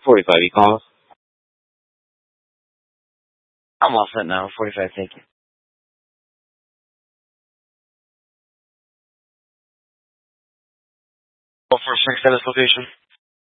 45, you call us? I'm all set now. 45, thank you. Well, for a 6 at this location?